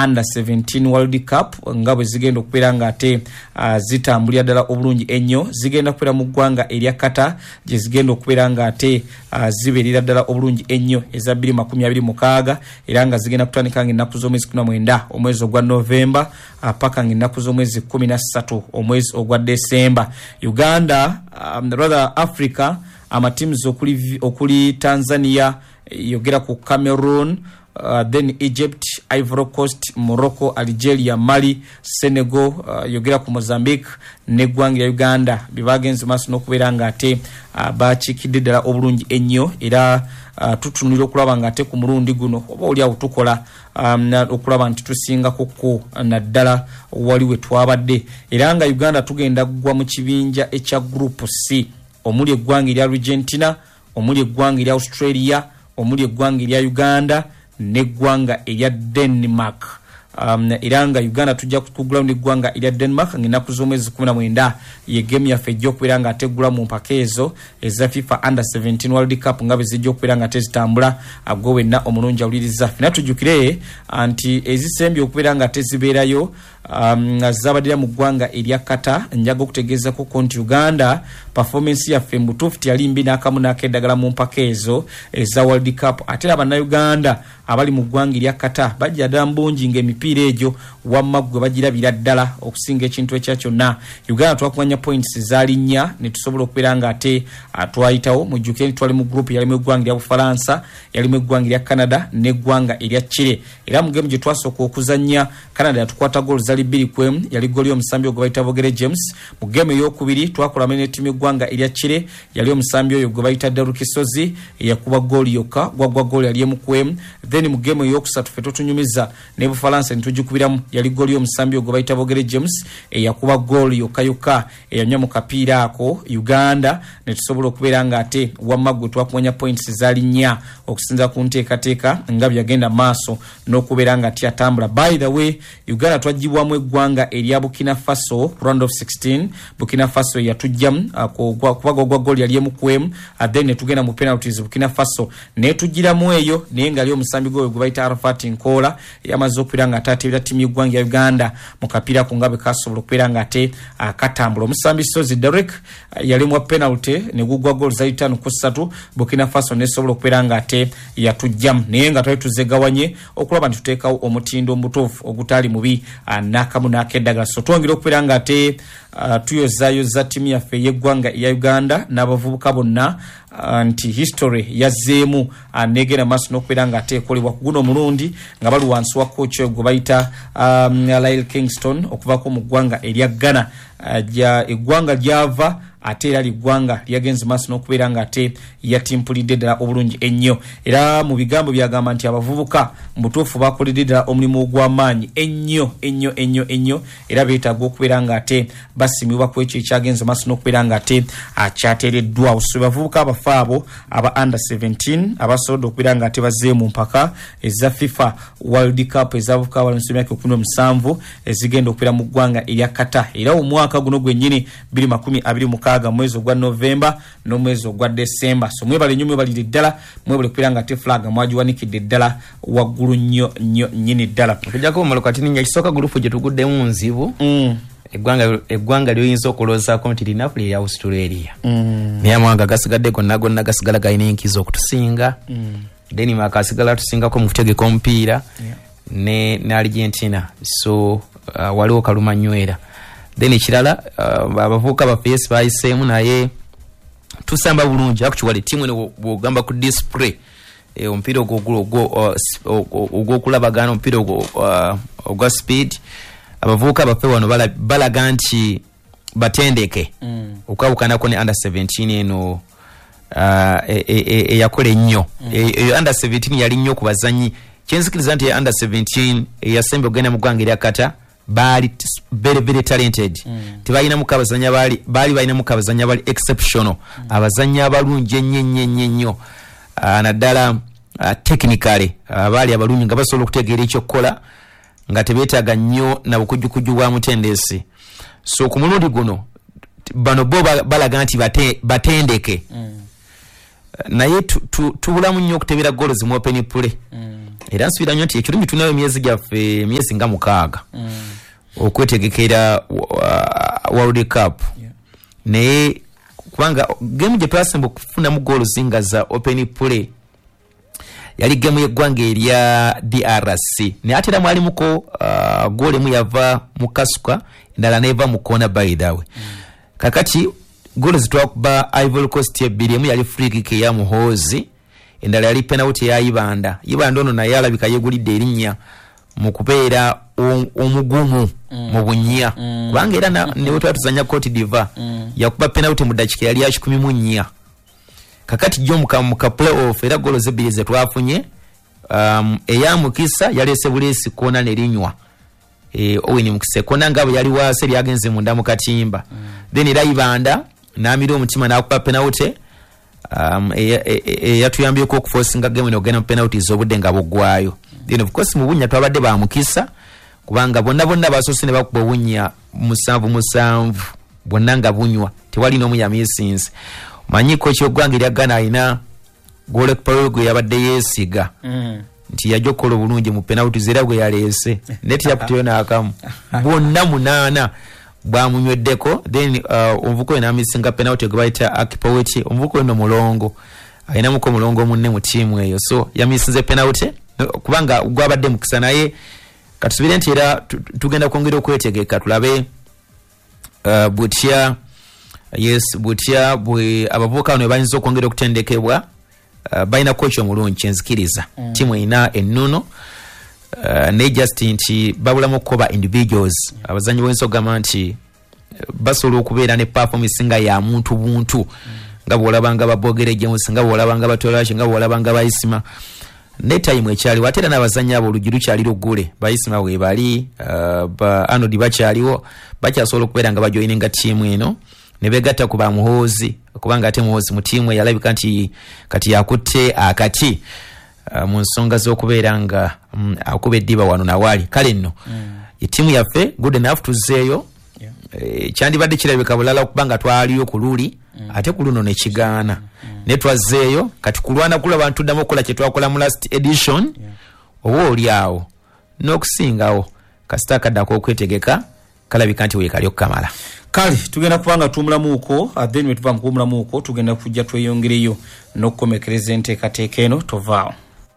Under 17 World Cup nga bwe zigenda okubeera nga ate zitambulira ddala obulungi ennyo. Zigenda kubeera mu ggwanga erya Qatar gye zigenda okubeera nga ate zibeerera ddala obulungi ennyo eza 2026 era nga zigenda kutandika ng'ennaku z'omwezi 19 omwezi ogwa Novemba paka ng'ennaku z'omwezi 13 omwezi ogwa December. Uganda rather Africa amatims okuli Tanzania, yogera ku Cameroon, then Egypt, Ivory Coast, Morocco, Algeria, Mali, Senegal, yogera ku Mozambique neggwanga ya Uganda bibagenze maaso n'okubeera nga ate bakiikidde ddala obulungi ennyo era tutunulira okulaba nga ate ku mulundi guno oba oli awo tukola okulaba nti tusingako naddala wali we twabadde era nga Uganda tugenda kugwa mu kibinja ekya Group C omuli eggwanga erya Argentina, omuli eggwanga erya Australia, omuli eggwanga erya Uganda neggwanga erya Denmark. Era nga Uganda tujja kugula n'eggwanga erya Denmark ng'ennaku z'omwezi 19 ye game yaffe ejja okubeera nga ategula mu mpaka ezo eza FIFA Under 17 World Cup nga bwe zijja okubeera nga tezitambula agwo wenna omulungi awuliriza. Fena tujjukire nti ezisembye okubeera nga tezibeerayo zabadira mu ggwanga erya Qatar njaga okutegeeza ko nti Uganda performance yaffe mu butuufu yali mbi n'akamu n'akeddagala mu mpaka ezo eza World Cup ate abannayuganda abali mu ggwanga erya Qatar bajja ddala mbungi ng'emipiira egyo wamma gwe bagirabira ddala okusinga ekintu ekya kyonna. Uganda twakumanya points zaali 4 ne tusobola okubeera nga ate twayitawo mujjukire twali mu group yalimu eggwanga erya Bufalansa, yalimu eggwanga erya Canada n'eggwanga erya Chile era mu game gye twasooka okuzannya Canada yatukwata goal zali 2-1 yali goal y'omusambi ogwe bayita Bogere James. Mu game ey'okubiri twakola ne timu eggwanga erya Chile yali omusambi oyo gwe bayita Daru Kisozi yakuba goal yokka gwagwa goal yali emukwemu. Then mu game ey'okusatu ffe tunyumiza ne Bufalansa ntujukubiramu yali goal y'omusambi ogwe bayita Bogere James yakuba goal yokka eyanywa mu kapiira ako Uganda ne tusobola okubeera nga ate wamma gwe twakumanya points zaali 4 okusinza ku nteekateeka nga byagenda maaso n'okubeera nga tyatambula. By the way Uganda twagibwamu eggwanga erya Burkina Faso round of 16. Burkina Faso yatujjamu kubaga ogwa goal yali emukwemu then ne tugenda mu penalties Burkina Faso ne tugiramu eyo naye nga ali omusambi gwe bayita Arafat Nkola yamaze okubeera nga atateebera ttiimu y'eggwanga ya Uganda mu kapiira ku nga bwe kasobola okubeera nga ate katambula. Omusambi Sozi Derek yali mu penalty ne gugwa goal za 5-3 Burkina Faso nesobola okubeera nga ate yatujjamu naye nga twali tuzegawanye okulaba nti tuteekawo omutindo omutuufu ogutaali mubi n'akamu n'akeddagala. So twongera okubeera nga ate tuyozayoza ttiimu yaffe y'eggwanga ya Uganda n'abavubuka bonna nti history yazzeemu negenda maaso n'okubeera nga ate ekolebwa ku guno omulundi nga bali wansi wa coach gwe bayita Lyle Kingston okuvaako mu ggwanga erya Ghana. Eggwanga lyava ate era liggwanga lyagenze maaso n'okubeera nga ate yatimpulidde ddala obulungi ennyo era mu bigambo byagamba nti abavubuka mu butuufu bakoledde ddala omulimu ogw'amaanyi ennyo era beetaaga okubeera nga ate basimibwa ku ekyo ekyagenze maaso n'okubeera nga ate kyateereddwawo. So bavubuka abafaabo aba Under 17 abasobodde okubeera nga ate bazzeeyo mu mpaka eza FIFA World Cup ezabavubuka abalenzi emyaka 17 ezigenda okubeera mu ggwanga erya Qatar era omwaka guno gwennyini 2026 mwezi ogwa Novemba n'omwezi ogwa December. So mwebale nnyo mwebalire ddala mwebale okubeera nga ate flag mwagiwanikidde ddala waggulu nnyo nnyini ddala. Okujjako omalo kati ninnya kisooka gurupu gye tuguddemu nzibu eggwanga lyoyinza okuloozaako nti linafu liri Australia naye amawanga gasigadde gonna gasigala galina enkizo okutusinga Denmark asigala tusingako mu kutegeka omupiira ne Argentina. So waliwo kaluma nywera then ekirala abavubuka baffe yes bayiseemu naye tusamba bulungi actually timu eno bwogamba ku display omupiira ogwokulabagana omupiira ogwa speed abavubuka baffe wano balaga nti batendeke okwawukanako ne Under 17 eno eyakola ennyo eyo Under 17 yali nnyo ku bazanyi kyenzikiriza nti Under 17 eyasembe ogenda mu ggwanga erya Qatar bali very talented tebalina mukabazanya bali balina mukabazanya bali exceptional abazanya abalungi ennyo naddala technically bali abalungi nga basobola okutegeera ekyokukola nga tebeetaaga nnyo na bukujjukujju bwa mutendesi. So ku mulundi guno bano bo balaga nti batendeke naye tubulamu nnyo okutebeera goals mu open play era nsubira nnyo nti ekirumi tunayo myezi nga 6 okwetegekera World Cup naye kubanga game gye twasemba okufuna mu goal zinga za open play yali game yeggwanga erya DRC naye ate era mwalimuko goal emu yava mu kasuka endala neva mu kona by the way kakati goal zitwakuba Ivory Coast ebbiri emu yali free kick ya Muhoozi endala yali penalty ya Ibanda ono naye alabika yegulidde erinnya mu kubeera omugumu mu bunya kubanga era ne twatuzanya Cote d'Ivoire yakuba penalty mu dakika yali ya 14 kakati jjo mu playoff era goal zebiri ze twafunye eya Mukisa yalese bulesi kona nerinywa Owen Mukisa kona ngabo yali waseri agenze munda mu katimba then era Ibanda namira omutima nakuba penalty yatuyambye ko okuforcinga game n'ogenda penalties obudde nga bugwayo then of course mu bunya twabadde ba Mukisa kubanga bonna basose ne bakuba bunya 7 bonna nga bunywa tewali n'omu ya missings manyi ko kyo gwangira Ghana ina gole parogo yabadde yesiga nti yajokola bulungi mu penalties era gwe yalese net yaptiyo na akamu bonna 8 bwamunyweddeko then omuvuko ena misinga penalty gwaita Akipoweti omuvuko no mulongo ayina muko mulongo munne mu team eyo so yamisinze penalty kubanga gwabadde Mukisa naye katusubire nti era tugenda kwongera okwetegeka tulabe Butia bwe abavuka bano bayinza okwongera okutendekebwa bayina coach omulungi enzikiriza team ina ennuno ne Justin nti babulamu kuba individuals abazanyi b'ensogama nti basobola okubeera ne performance nga ya muntu buntu nga bwolabanga babogere James nga bwolabanga batolashi nga bwolabanga bayisima ne time ekyali watera n'abazanyi abo olugiru kyali lugule bayisima bwe bali Arnold bakyaliwo bakyasobola okubeera nga bajoininga team eno ne begatta ku ba Muhoozi kubanga ate Muhoozi mu team yalabika nti kati yakutte akati mu nsonga z'okubeera nga akuba eddiba wano nawali kale nno etimu yaffe good enough tuzeeyo kyandibadde kirabika bulala okubanga twaliyo ku luli ate ku luno ne kigaana ne twazeeyo kati kulwana kula abantu tuddamu okukola kye twakola mu last edition oba oli awo n'okusingawo kasita akaddako okwetegeka kalabika nti weekali okukamala kale tugenda kubanga tumulamuuko then we tuva mu kumulamuuko tugenda kujja tweyongereyo n'okukomekereza enteekateeka eno tovaawo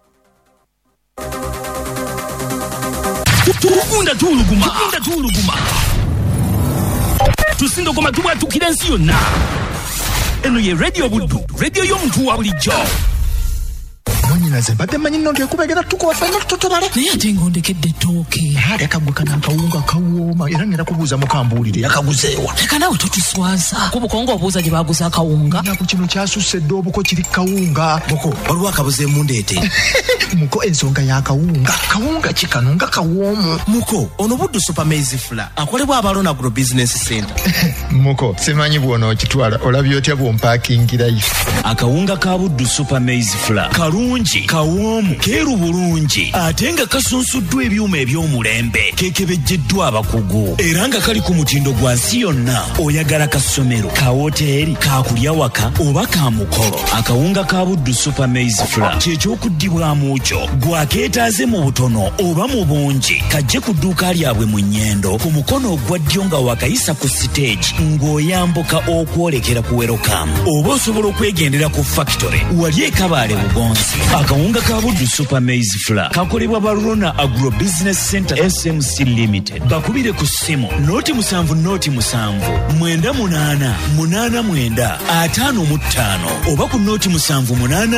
Tukunda tuluguma tusinga koma tubwatukira ensi yonna eno ye radio Buddu radio y'omuntu wa bulijjo Mwanyinaze mbadde manyi nno nti ekubegera tukuba fayina tutotobale naye ate ng'ondekedde ettooke yakagguka n'akawunga kawooma era ngenda kubuuza mukambuulire yakaguzeewa leka nawe totuswaza ku bukongo obuuza gye baaguza akawunga naku kino kyasusedde obuko kiri kawunga muko waliwo akabuze mundeete muko ensonga y'akawunga kawunga kikano nga kawoomu muko ono Buddu super maize flour akolebwa Abalona Agro Business Center muko simanyi bw'onookitwala olabye otya bw'ompaakingirayo akawunga ka Buddu super maize flour kalungi kawoomu keeru bulungi ate nga kasunsuddwa ebyuma eby'omulembe kekebejjeddwa abakugu era nga kali ku mutindo gwa nsi yonna oyagala ka ssomero ka woteeri ka kulya waka oba ka mukolo akawunga ka Buddu super maize flour kyekyokuddibwamu kyo gwakeetaaze mu butono oba mu bungi kajje ku dduuka lyabwe mu Nnyendo ku mukono ogwa ddyo nga wakayisa ku stage ng'oyambuka okwolekera ku welcome oba osobola okwegendera ku factory wali e Kabaale Bugonzi akawunga ka Buddu super maize flour kakolebwa Abalona Agro Business Center SMC Limited bakubire ku ssimu noti 7 9 8 5 oba ku noti 7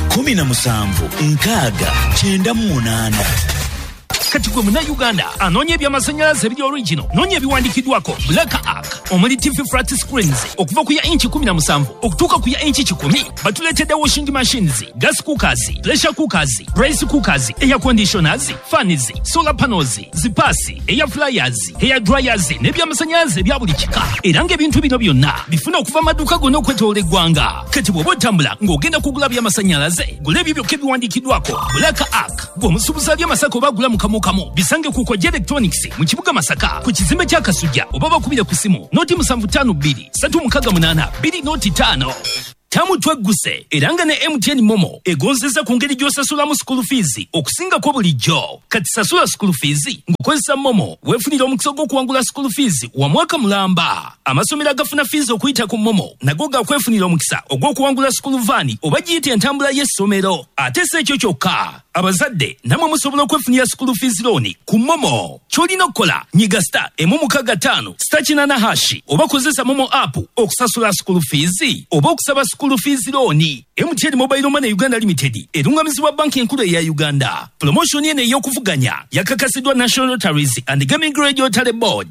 8 kati gwe muna Uganda anoonya ebyamasannyalaze ebiri original noonya ebiwandiikiddwako Black Arc omuli TV flat screens okuva ku ya inchi 17 okutuuka ku ya inchi 10 batuleetedde washing machines gas cookers pressure cookers rice cookers air conditioners fans solar panels zipasi air fryers hair dryers n'ebyamasannyalaze ebya buli kika era ng'ebintu bino byonna bifuna okuva amaduuka gonna okwetoola eggwanga kati bw'oba otambula ng'ogenda kugula byamasannyalaze gula ebyo byokka ebiwandiikiddwako Black Arc bw'omusuubuza by'amasaka oba gula mu kamu bisange ku Koja Electronics mu kibuga Masaka ku kizimbe kya Kasujja oba bakubire ku simu noti 752 368 2 noti 5 tamu twegguse era nga ne MTN Momo egonzeza ku ngeri gy'osasulamu school fees okusingako bulijjo. Kati sasula school fees ng'okozesa Momo weefunira omukisa gw'okuwangula school fees wa mwaka mulamba. Amasomero agafuna fees okuyita ku Momo nago gakwefunira omukisa ogw'okuwangula school van oba giyita entambula y'essomero. Ate si ekyo kyokka, abazadde namwe musobola okwefunira school fees loan ku Momo. Ky'olina okukola nyiga *165* *8# oba kozesa Momo app okusasula school fees oba okusaba school fees loan. MTN Mobile Money Uganda Limited erungamizibwa banki enkulu eya Uganda. Promotion eno ey'okuvuganya yakakasidwa National Lotteries and Gaming Regulatory Board.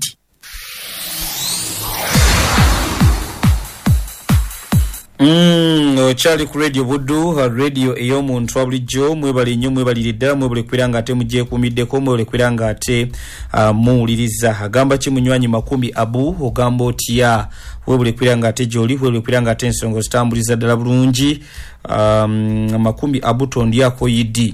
Ochali ku radio Buddu, radio ey'omuntu abulijjo. Mwebale nnyo, mwebalire ddala, mwebale kwiranga ate mugyekuumiddeko, mwebale kwiranga ate muwuliriza. Agamba ki munywanyi Makumbi Abu, ogamba otya? Webale kwiranga ate gy'oli, webale kwiranga ate ensonga zitambuliza ddala bulungi. Makumbi Abu tondyako yidi.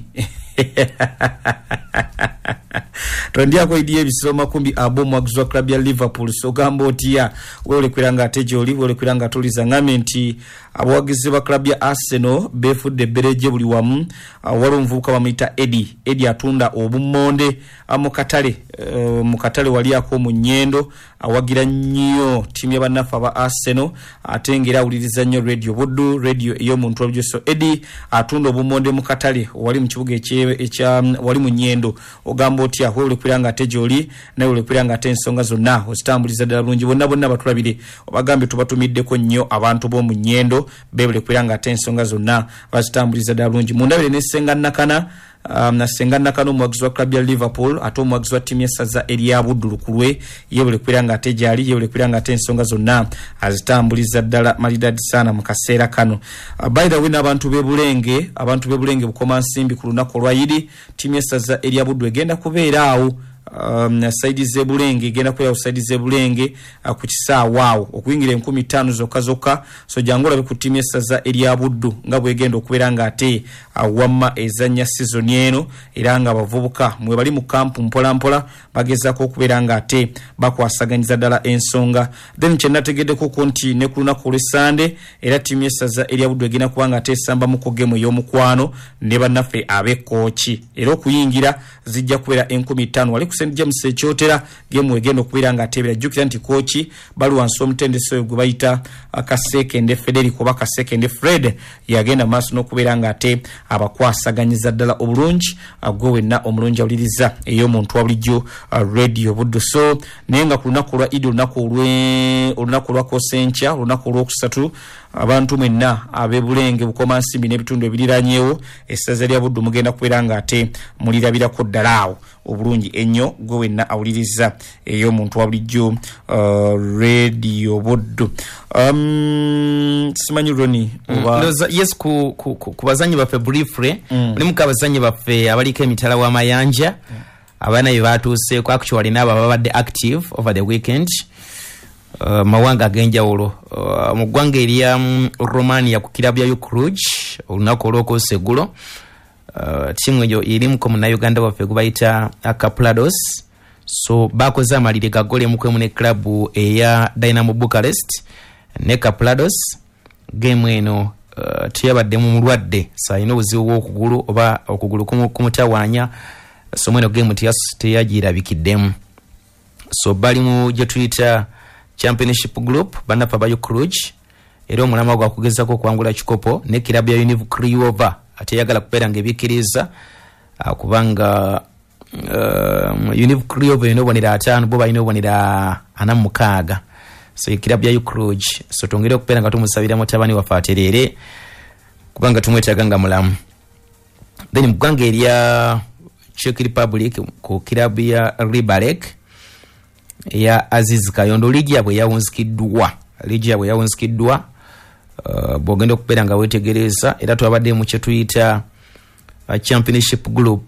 Tondyako yidi ebisiro Makumbi Abu mwagizi wa club ya Liverpool. So gamba otya? Webale kwiranga ate gy'oli, webale kwiranga tuliza ngame nti abawagizi ba club ya Arsenal befudde bereje buli wamu. Wali omuvubuka bamuyita Eddie atunda obummonde mu katale wali ako mu Nnyendo. Awagira nnyo timu y'abannafu aba Arsenal ate ngera awuliriza nnyo radio Buddu, radio ey'omuntu abulijjo. So Eddie atunda obummonde mu katale wali mu kibuga wali mu Nnyendo. Ogamba otya? Webale kwiranga ate gy'oli, nawe webale kwiranga ate ensonga zonna ozitambuliza ddala bulungi. Bonna batulabire obagambe tubatumiddeko nnyo abantu b'omu Nnyendo bebale kwiranga ate ensonga zonna bazitambuliza ddala bulungi. Mundabire ne Senga Nakana, na Senga Nakana omwagizi wa club ya Liverpool ate omwagizi wa timu y'essaza erya Buddu Lukulwe yebale kwiranga ate gyali, yebale kwiranga ate ensonga zonna azitambuliza ddala malidadi sana mu kaseera kano. By the way, n'abantu b'Ebulenge Bukoma Nsimbi ku lunaku olwayiri timu y'essaza erya Buddu egenda kubeera awo saidi z'Ebulenge, egenda kubeera saidi z'Ebulenge ku kisaawa awo okuyingira 15 zokka. So jangu olabe ku timu y'essaza erya Buddu nga bwegenda okubeera nga ate wamma ezannya season eno era nga abavubuka mwe bali mu kampu mpola bagezaako okubeera nga ate bakwasaganyiza ddala ensonga. Then kyenategeddeko ko nti ne ku lunaku olw'Essande era timu y'essaza erya Buddu egenda kuba nga ate esamba mu kogemu ey'omukwano ne bannaffe ab'ekooki era okuyingira zijja kubeera 15 wali ku St James Ekyotera gemu egenda okubeera nga ate jjukira nti kooki bali wansi omutendesi oyo gwe bayita Kasekende Federico oba Kasekende Fred yagenda maaso n'okubeera nga ate abakwasaganyiza ddala obulungi gwe wenna omulungi awuliriza ey'omuntu wabulijjo radio Buddu. So naye nga ku lunaku olwa Idi, olunaku olwakosenkya, olunaku olwokusatu, abantu mwenna ab'Ebulenge Bukoma Nsimbi n'ebitundu ebiriranyeewo essaza lya Buddu mugenda kubeera nga ate mulirabirako ddala awo obulungi ennyo gwe wenna awuliriza ey'omuntu wabulijjo radio Buddu. Simanyi Roni yes ku bazanyi baffe briefly mulimu abazanyi baffe abaliko emitala w'amayanja abaana bye batuuseeko actually n'abo babadde active over the weekend mawanga ag'enjawulo mu ggwanga erya Romania ku kirabu ya Ucruj olunaku olw'okwosa eggulo. Timu eyo erimu ku munnauganda waffe gwe bayita Kaplados. So bakoze amalire ga gole mu kwemu ne klabu eya Dynamo Bucharest ne Kaplados. Game eno tuyabadde mu mulwadde sayina obuzibu bw'okugulu oba okugulu kumutawaanya. So mweno game teyagirabikiddemu. So bali mu gye tuyita championship group bannaffe aba Ucruj era omulama gwakugezako okuwangula kikopo ne kirabu ya Univ Kryova ate yagala kubeera ng'ebikkiriza kubanga Univ Kryova eno obonera 5 bo balina obonera 46. So ekirabu ya Ucruj so tongere okubeera nga tumusabira mutabani waffe atereere kubanga tumwetaaga nga mulamu. Then mu ggwanga erya Czech Republic ku kirabu ya Liberec ya Aziz Kayondo ligi yabwe yawunzikiddwa bwogenda okubeera nga wetegereza era twabadde mu kye tuyita championship group.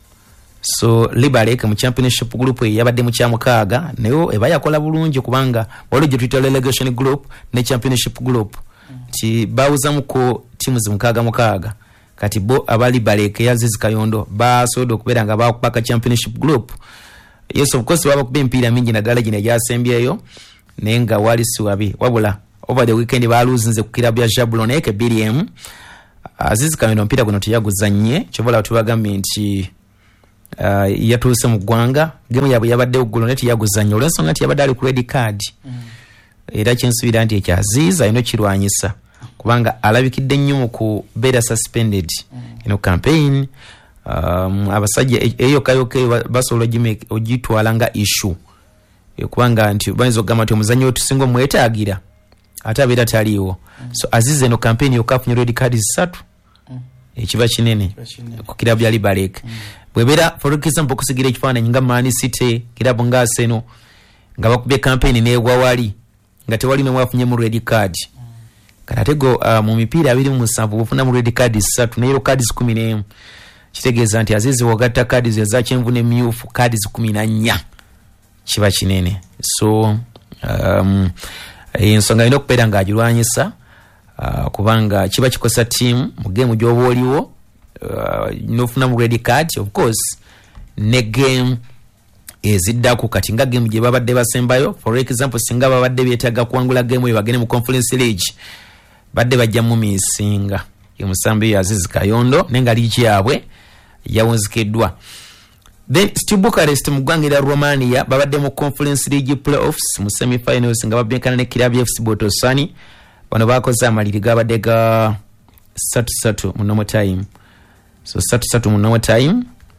So Liberec mu championship group yabadde mu kyamukaaga nayo eba yakola bulungi kubanga waliwo gye tuyita relegation group ne championship group ti bawuzamuko timu mukaaga kati bo aba Liberec ya Aziz Kayondo basobola okubeera nga bakubaka championship group. Yes, of course baba kuba empiira mingi naddala gino egyasembyeyo naye nga wali siwabi wabula over the weekend baluzinze ku kilabu ya Jablonec BDM. Aziz Kameno mpira guno tiyaguzanye kyobola tubagambye nti yatuuse mu ggwanga game yabwe yabadde uggulu neti yaguzanye olw'ensonga nti yabadde ali ku red card. Era kyensuubira nti ekyaziiza alina kirwanyisa kubanga alabikidde nnyo mu kubeera suspended ino campaign. Abasajja eyo kayoke basobola ogitwala nga issue kubanga nti bayinza okugamba nti omuzannyo wetusinga omwetaagira ate abeera taliiwo. So azize eno campaign yokka afunye red card 3 ekiba kinene ku kilabu ya Liberec. Bwebera for example okusigira ekifaananyi nga Man City kilabu nga Arsenal nga bakubye campaign neegwa wali nga tewali ne mwafunye mu red card. Karatego mu mipiira 27 bufuna mu red card 3 ne yellow cards 11. Kitegeeza nti azizi wagatta cards za kyenvu ne myufu cards 14 kiba kinene. So ensonga ino okubeera nga agirwanyisa kubanga kiba kikosa team mu game gy'oba oliwo nofuna mu red card of course ne game eziddaku kati nga game gye babadde basembayo for example singa babadde beetaaga kuwangula game eyo bagende mu Conference League badde bajja mu misinga y'omusambi ya Aziz Kayondo nenga liiki yaabwe yawunzikiddwa. Then Steaua Bucharest mu ggwanga lya Romania babadde mu Conference League playoffs mu semi-finals nga babenkana ne Kilabu FC Botosani. Bano bakoze amaliri gabadde ga 3-3 mu normal time. So 3-3 mu normal time.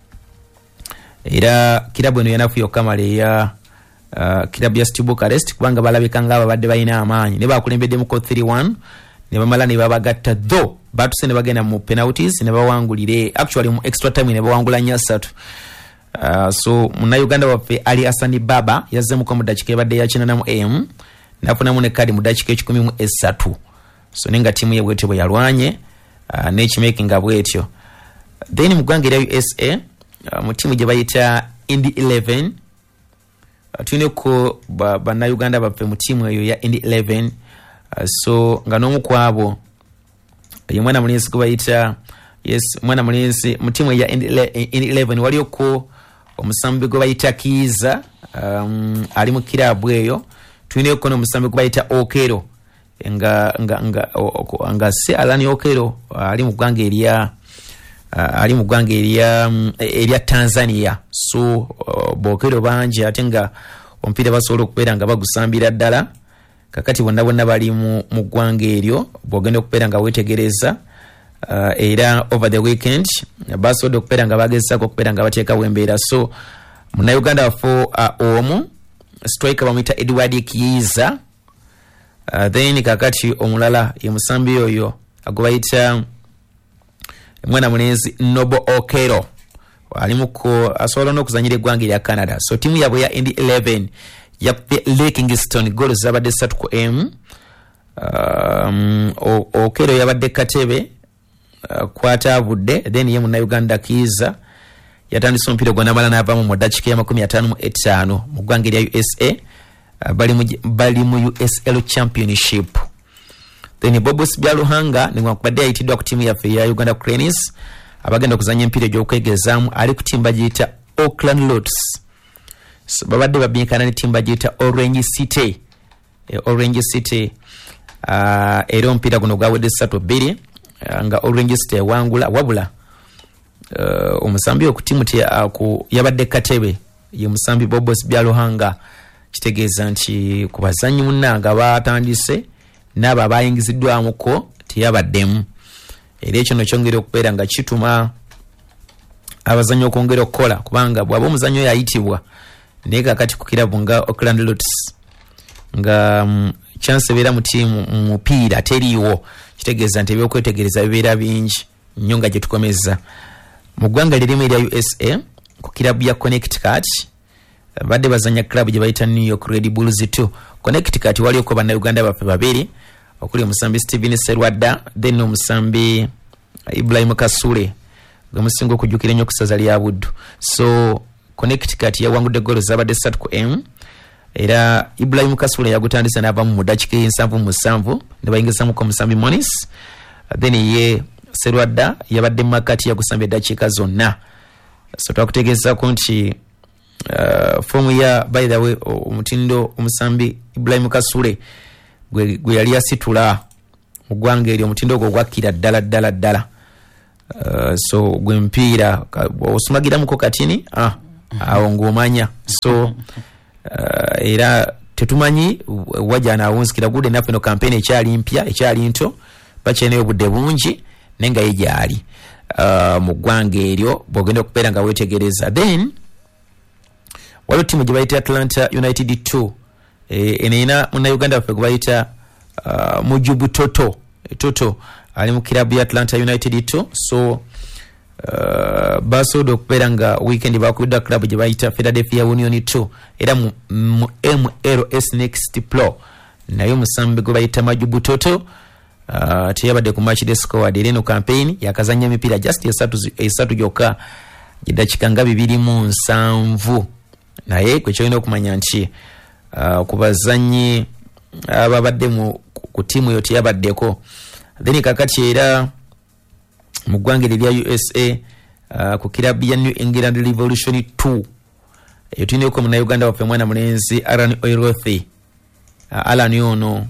Era kilabu eno yanafu yokamale ya kilabu ya Steaua Bucharest kubanga balabika nga babadde balina amaanyi ne bakulembedde mu 3-1 ne bamala ne babagatta do batuse ne bagenda mu penalties ne bawangulire actually mu extra time ne bawangula 3. So muna Uganda waffe Ali Hassan Baba yazze mu ko mu dakika ebadde yakina namu AM nafunamu ne kadi mu dakika 13. So nenga timu ye bwetyo bwe yalwanye n'ekimaking bwetyo. Then mu ggwanga lya USA mu timu gye bayita Indy 11 tulina ko bana Uganda baffe mu timu eyo ya Indy 11. So nga n'omu kwabo ye mwana mulinzi gwe bayita mwana mulinzi mu timu ya Indy 11 waliyo ko omusambi gwe bayita Kiza ali mu kilabu eyo. Tulina ko n'omusambi gwe bayita Okero nga se Alani Okero ali mu ggwanga erya Tanzania. So Bokero bangi ate nga omupiira basobola okubeera nga bagusambira ddala kakati bonna bali mu ggwanga eryo bwogenda okubeera nga weetegereza. Era over the weekend basobola okubeera nga bagezaako okubeera nga bateekawo embeera. So Munnayuganda waffe omu striker bamuyita Edward Kiyiza. Then kakati omulala ye musambi oyo agubayita mwana mulenzi Nobo Okero alimuko asobola n'okuzanyira eggwanga erya Canada. So timu yabwe ya Indy 11 yappe Lake Kingston goal zabadde 3-M. Okero yabadde katebe kwatavudde then ye Munnayuganda Kiiza yatandise omupiira gwa namala n'avaamu mu dakika ya 55 mu ggwanga erya USA. Bali mu USL Championship. Then Bobos Byaluhanga ningwakubadde ayitiddwa ku timu yaffe ya Uganda Cranes abagenda okuzanya empiira gy'okwegezaamu ali ku timba giyita Auckland Lotus. So babadde babinkana ne timba giyita Orange City. Orange City era omupiira guno gwawedde 3-2 nga Orange City ewangula wabula omusambi okutimu yabadde katebe ye musambi Bobos Byaluhanga. Kitegeeza nti ku bazanyi munnanga batandise n'abo abayingiziddwamuko teyabaddemu. Era ekyo kyongera okubeera nga kituma abazanyi okwongera okukola kubanga bw'aba omuzanyi oyo ayitibwa naye kakati ku kilabu nga Auckland Lotus nga chance ebeera mu tiimu mu mupiira teriiwo. Kitegeeza nti ebyokwetegereza bibeera bingi nnyo nga gye tukomeza. Mu ggwanga lirimu erya USA ku kilabu ya Connecticut badde bazanya club gye bayita New York Red Bulls 2. Connecticut wali ko bannayuganda baffe babiri okuli omusambi Steven Serwadda then omusambi Ibrahim Kasule gwe musinga okujjukira ennyo kusaza lya Buddu. So Connecticut yawangudde goal zabadde 3-M era Ibrahim Kasule yagutandisa n'avaamu mu dakika 77 ne bayingizamu ko omusambi Monis then ye Serwadda yabadde mu makati yagusambye eddakiika zonna. So twakutegeezako nti formu ya by the way omutindo omusambi Ibrahim Kasule gwe yali asitula mu ggwanga eryo omutindo ogwo gwakkira ddala so gwe mpiira osumagiramuko katini awo ng'omanya so era tetumanyi wajja naawunzikira gudde naffe no campaign ekyali mpya ekyali nto bakyeneyo obudde bungi naye nga ye gyali mu ggwanga eryo bw'ogenda okubeera nga weetegereza. Then waliwo ttiimu gye bayita Atlanta United 2 eneyina munnayuganda waffe gwe bayita Mujubu Toto ali mu kirabu ya Atlanta United 2 so basobola okubeera nga weekend bakubidwa club gye bayita Philadelphia Union 2 era mu MLS Next Pro naye omusambi gwe bayita Mujubu Toto teyabadde ku match day squad era eno campaign yakazanya emipiira just esatu gyokka gidakika nga 27 naye kwe kyolina okumanya nti ku bazanyi ababadde ku tiimu eyo teyabaddeko. Then kakati era mu ggwanga erya USA ku kirabu ya New England Revolution 2 eyo tulinako munnayuganda waffe mwana mulenzi Alan Oirothi. Alan ono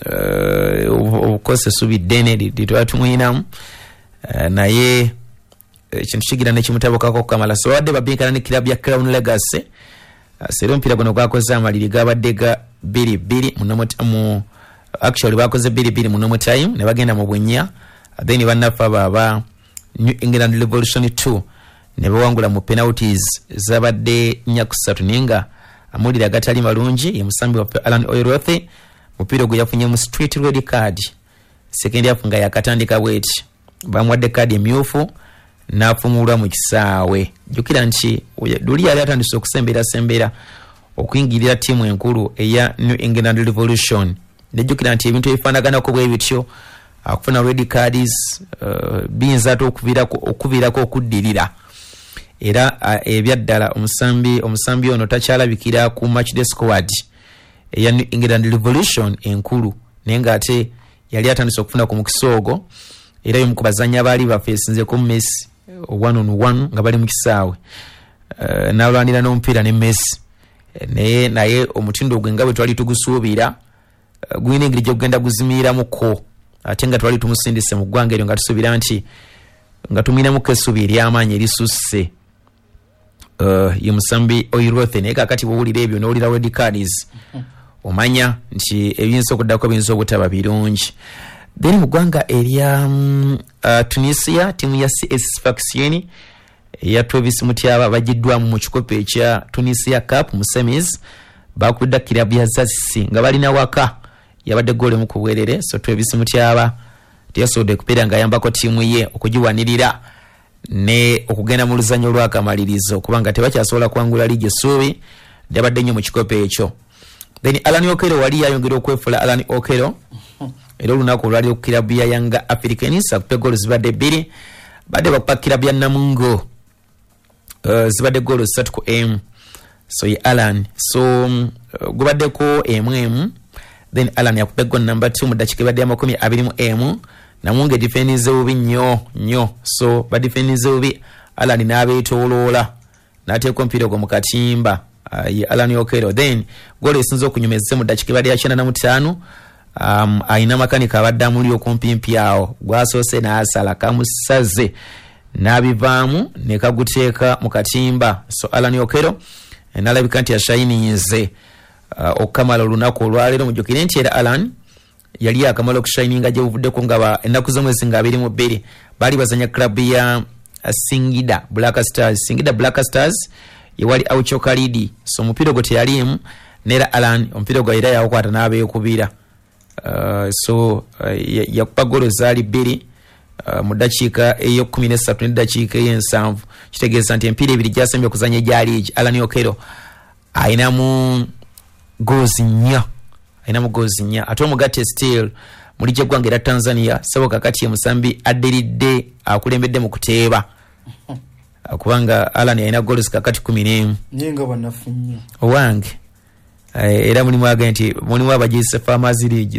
obukosa essubi ddene litwala tumuyinamu naye ekintu kigira nekimutabukako okukamala so wadde babinkana ne kirabu ya Crown Legacy sero omupiira guno gwakoze amaliri gabadde ga 2-2 actually bakoze 2-2 muno time ne bagenda mu bunnya then bannafa baba New England Revolution 2 ne bawangula mu penalties zabadde 4-3 ninga amulira gatali malungi ye musambi wa Alan Oirothi mupiira gwe yafunye mu street red card second half nga yakatandika bweti bamwadde card emyufu n'afumulwa mu kisaawe. Jukira nti duli yali atandise okusembera okuyingirira tiimu enkulu eya New England Revolution nejjukira nti ebintu ebifaanaganako bwe bityo akufuna red cards biyinza ate okuviirako okuddirira era ebyaddala omusambi ono takyalabikira ku match day squad eya New England Revolution enkulu naye ng'ate yali atandise okufuna ku mukisa ogwo era y'omu ku bazanyi abaali bafeesinzeko Messi 1-on-1 nga bali mu kisaawe n'alwanira n'omupiira ne Messi naye omutindo gwe nga bwe twali tugusuubira gulina engeri gy'ogenda guzimiiramuko ate nga twali tumusindise mu ggwanga eryo nga tusuubira nti nga tumuyinamuko essubi ery'amaanyi erisusse ye musambi Oirothi naye kakati bw'owulira ebyo n'owulira red cards omanya nti ebiyinza okuddako biyinza obutaba birungi. Then mu ggwanga erya Tunisia tiimu ya CS Sfaxien ya Travis Mutyaba bagiddwamu mu kikopo ekya Tunisia Cup mu semis bakubidda kirabu ya Zasisi nga balina waka yabadde goole mu kubwerere so Travis Mutyaba teyasobodde kubeera nga ayambako tiimu ye okugiwanirira ne okugenda mu luzanyo lw'akamalirizo kubanga tebakyasobola kwangula liigi essuubi lyabadde nnyo mu kikopo ekyo. Then Alan Okello wali yayongera okwefula Alan Okello era olunaku olwali okukirabu ya Yanga Africans akupe goolo zibadde 2 badde bakupa kirabu ya Namungo zibadde goolo 3-1 so ye Alan so gubaddeko emu then Alan yakupe goal number 2 mu dakika badde 21 Namungo defendize bubi nnyo so badefendize bubi Alan n'abeetooloola n'ateeka omupiira gwo mu katimba ye Alan Okello then goolo esinza okunyumeza mu dakika badde ya 95 aina makanika abadde amuli okumpimpi awo gwasoose n'asala kamusaze n'abivaamu ne kaguteeka mu katimba so Alan Okello n'alabika nti yashayininze okukamala olunaku olwaleero mujjukire nti era Alan yali akamala okushayininga gye buvuddeko nga ennaku z'omwezi nga 22 baali bazanya klabu ya Singida Black Stars yewali Aucho Kalidi so omupiira gwe teyalimu neera Alan omupiira gwe era yawukwata n'abeekubira so yakupa goolo zaali 2 mu dakiika eyo13 n'eddakiika eyo7 kitegeeza nti empiira ebiri gyasembye okuzanya egyali egi Alan Okello ayinamu goozi 4 ate omugatte still muli gy'eggwanga era Tanzania sabo kakati ye musambi adderidde akulembedde mu kuteeba kubanga Alan yalina goolo kakati 11 nyenga banafu nnyo owange era mulimu agenti mulimu abajise Farmers League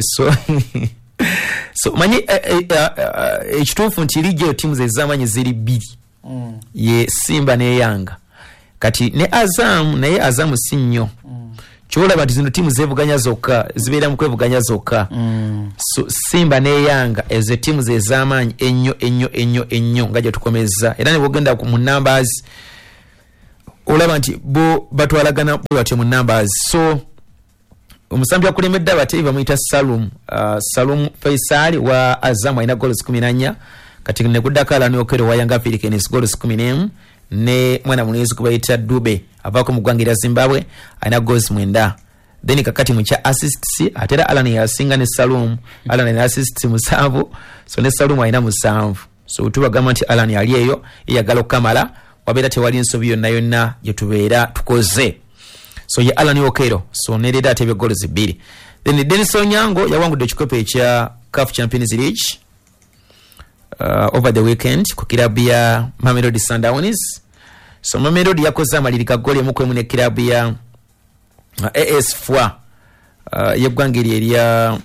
so manyi ekituufu nti liigi eyo tiimu zezamanyi ziri 2 ye Simba ne Yanga kati ne Azam naye Azam si nnyo chola bati zino timu zevuganya zokka zibeera mu kwevuganya zokka so Simba ne Yanga ezo timu zezamanyi ennyo nga gye tukomeza era ne bogenda mu numbers olaba nti bo batwalagana bwatyo mu numbers so omusambi akulemedde abateebi bamuyita Salum Faisal wa Azam alina goals 14 kati ne kuddako Alan Okello wa Yanga Africans goals 11 ne mwana munezi kubayita Dube avako mu ggwanga lya Zimbabwe alina goals 9 then kakati mu kya assists atera Alan yasinga ne Salum Alan ne assists 7 so ne Salum alina 7 so tubagamba nti Alan yali eyo yagala okamala wabeera tewali ensobi yonna gye tubeera tukoze so ye Alan Okello so ne leader atebe goals 2 then Dennis Onyango yawangudde ekikopo ekya CAF Champions League over the weekend ku kilabu ya Mamelodi Sundowns so Mamelodi yakoze amalirika goli emu ne kilabu ya AS FUA yeggwangeri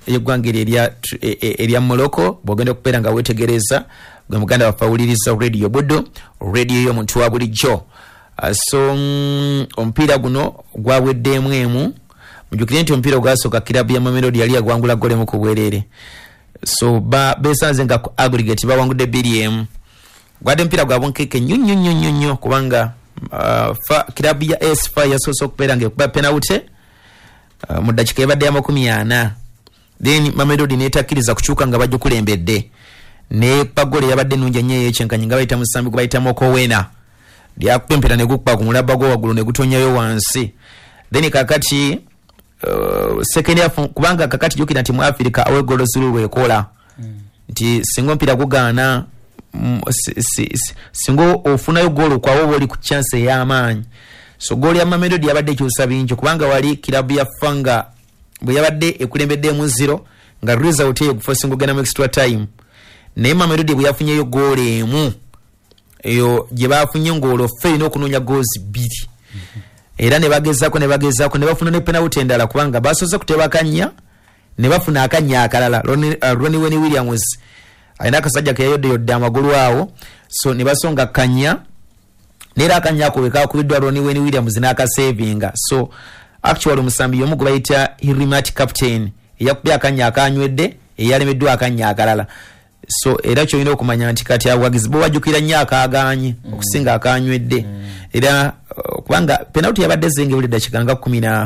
erya Morocco bogenda okubeera nga wetegereza gwe muganda wafawuliriza radio Buddo radio yo muntu wa bulijjo so omupiira guno gwaweddeemu emu mujukire nti omupiira gwasooka kilabu ya Mamelodi yali agwangula goli emu ku bwereere so besanze nga ku aggregate bawangudde 2-1 gwadde mpira gwa bonkeke nnyo kubanga kilabu ya AS-FA yasoose okubeera ng'ekuba penalty mu ddakiika ebadde ya 40 then Mamelodi neetakkiriza kukyuka nga bajja kulembedde ne pagole yabadde nnungi ennyo ey'ekyenkanyi nga bayita musambi gwe bayita Mokowena lyakuba empira ne gukpa ku mulabba gwo waggulu ne gutonyayo wansi then kakati second half kubanga kakati jukira nti mu Africa awe golo zulu lwekola nti singo mpira gugaana singo ofunayo golo kwa wowe oli ku chance y'amaanyi so goli ya Mamelodi yabadde kyusa bingi kubanga wali kilabu ya Fanga bwe yabadde ekulembedde mu 0 nga result eyo kufa singo gana mu extra time ne Mamelodi bwe yafunyeyo goli emu eyo gye bafunye ngolo fe n'okunoonya goals 2 era ne bagezaako ne bafuna ne penalty endala kubanga basoze kuteba kanya ne bafuna akanya akalala Ronnie Wayne Williams alina akasajja ke yodde amagulu awo so ne basonga kanya nera akanya ako bekakubiddwa Ronnie Wayne Williams n'akasavinga so actually omusambi y'omu gwe bayita Hirimat captain yakubya akanya akanywedde eyalemeddwa akanya akalala so era kyolina okumanya nti kati abawagizi bo bajjukira nnyo akaaganye okusinga akanywedde era kubanga penalty yabadde zengebulidde dakiika nga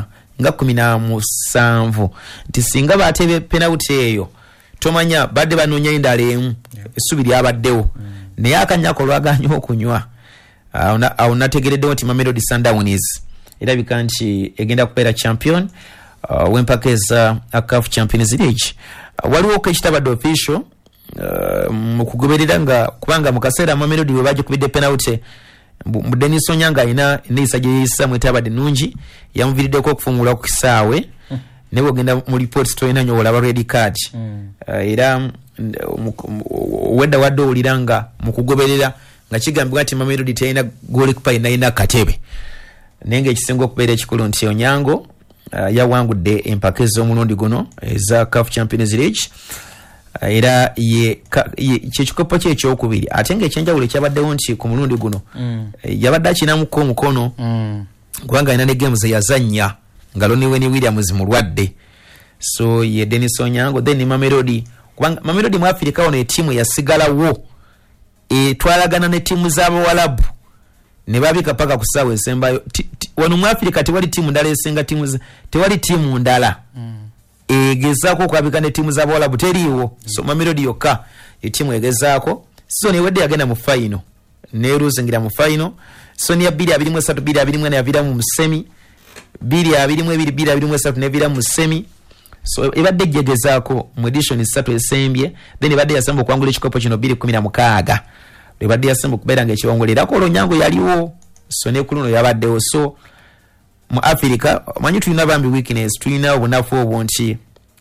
17 nti singa baatebe penalty eyo tomanya badde banoonya endala emu essubi lyabaddewo naye akanyako lwaganye okunywa awo nategereddewo nti Mamelodi Sundowns erabika nti egenda kubeera champion w'empaka eza CAF Champions League waliwo ko ekitabadde official mu kugoberera nga kubanga mu kaseera Mamelodi bwe bagikubidde penalty mu Dennis Onyango alina neeyisa gye yeeyisa mu etabadde nnungi yamuviiriddeko okufungula ku kisaawe ne bwogenda mu reports toyina nnyo olaba red card era wedda wadde owulira nga mu kugoberera nga kigambibwa nti Mamelodi teyina goalkeeper yina katebe naye ng'ekisinga okubeera ekikulu nti Onyango yawangudde empaka ez'omulundi guno eza CAF Champions League era kyekikopo kye ekyokubiri ate ng'ekyenjawulo ekyabaddewo nti ku mulundi guno yabadde akinamuko omukono kubanga alina ne games yazannya nga Ronnie Wayne Williams mulwadde so ye Dennis Onyango then Mamelodi kubanga Mamelodi mu Africa wano etiimu yasigalawo etwalagana ne tiimu z'Abawalabu ne babika paka ku ssaawa esembayo wano mu Africa tewali tiimu ndala esinga tewali tiimu ndala egezaako okwabika ne tiimu z'Abawalabu teriiwo so Mamelodi yokka etiimu egezaako so newedde yagenda mu final ne luzingira mu final so niya 2-23 2-24 yaviramu mu semi 2-22 2-23 neviramu mu semi so ebadde jegezaako mu edition 3 esembye then ebadde yasemba okwangula ekikopo kino 2-16 ebadde yasemba okubeera ng'ekiwongolerako Onyango yaliwo so ne kuluno yabaddewo so mu Africa manyi tulina bambi weakness tulina obunafu obwo nti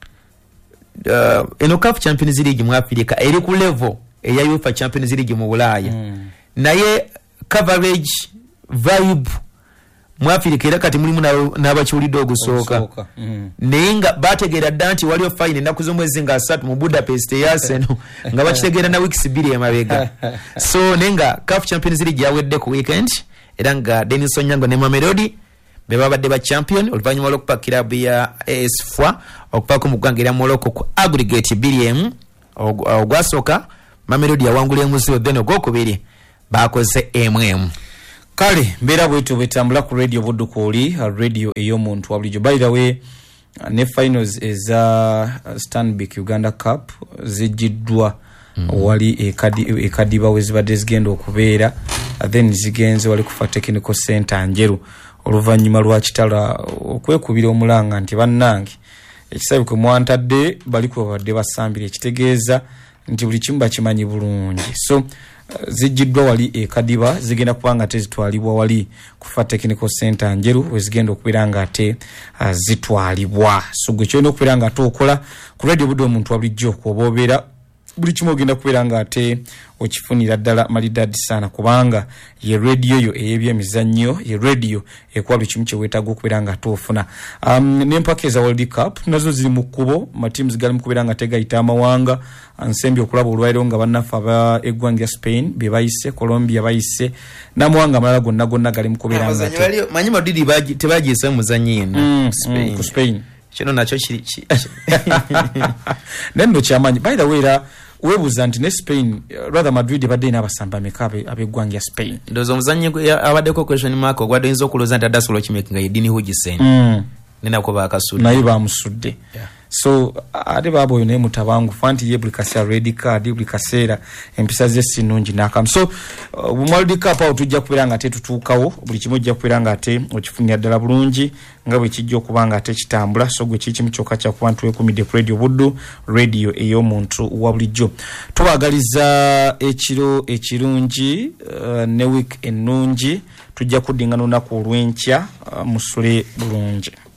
eno CAF Champions League mu Africa eri ku level eya UEFA Champions League mu Bulaaya naye coverage vibe mu Africa era kati mulimu n'abakiwulidde ogusooka naye nga bategeera dda nti waliwo fine ennaku z'omwezi nga 3 mu Budapest eyaseno nga bakitegeera na weeks 2 emabega so naye nga CAF Champions League yawedde ku weekend era nga Dennis Onyango ne Mamelodi bebabadde ba champion oluvanyuma lw'okupa kilabu ya AS FUA okuvaako mu ggwanga erya Morocco ku aggregate 2-1 ogwasooka Mamelodi yawangula emuziwo then ogwokubiri bakoze 1-1. kale mbeera bwetu bwetambula ku radio Buddukooli radio ey'omuntu wa bulijjo. By the way ne finals eza Stanbic Uganda Cup zijjiddwa wali ekadiba wezibadde zigenda okubeera then zigenze wali kufa technical center Njeru oluvanyuma lwa kitala okwekubira omulanga nti bannange ekisabi kwe mwantadde bali kubadde basambire ekitegeeza nti buli kimu bakimanyi bulungi. So zijjiddwa wali ekadiba zigenda kubanga tezitwalibwa wali kufa technical center Njeru wezigenda okubeera nga ate zitwalibwa. So gwe kyolina okubeera nga ate okola ku radio Buddo omuntu wa bulijjo okwoboobera buli kimu ogenda kubeera nga ate okifunira ddala malidadi sana kubanga ye radio yo ey'ebyemizannyo ye radio ekuwa buli kimu kye weetaaga okubeera nga ate ofuna. N'empaka eza World Cup nazo ziri mu kkubo matiimu gali mu kubeera nga tegayita amawanga ansembi okulaba olwaliro nga bannaffe eggwanga Spain be bayise Colombia bayise n'amawanga amalala gonna gali mu kubeera nga ate manyi Madrid tebagiise mu muzannyo yenna ku Spain kino nakyo nendo kyamanyi. By the way webuuza nti ne Spain rather Madrid badde n'abasamba meka ab'eggwanga ya Spain ndowooza omuzannyo abaddeko question mark ogwadde oyinza okulooza nti addasobola okimekinga Edini Hugisen nenako baakasudde naye bamusudde. So ate baabo oyo naye mutabangu fanti ye buli kaseera red card buli kaseera empisa ze sinungi n'akamu. So World Cup awo tujja kubeera nga ate tutuukawo buli kimu ojja kubeera nga ate okifunira ddala bulungi nga bwe kijja okuba nga ate kitambula. So gwe kikimu kyokka kyakuba ntuwekumidde ku radio Buddu radio ey'omuntu wa bulijjo. Tubaagaliza ekiro ekirungi ne week ennungi tujja kuddingana olunaku olw'enkya musule bulungi.